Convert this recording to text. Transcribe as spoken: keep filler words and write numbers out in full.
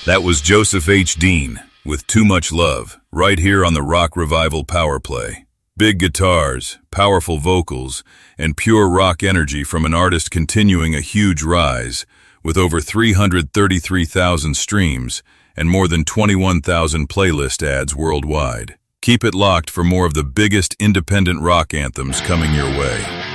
That was Joseph H. Dean with Too Much Love, right here on the Rock Revival Power Play. Big guitars, powerful vocals, and pure rock energy from an artist continuing a huge rise, with over three hundred thirty-three thousand streams and more than twenty-one thousand playlist ads worldwide. Keep it locked for more of the biggest independent rock anthems coming your way.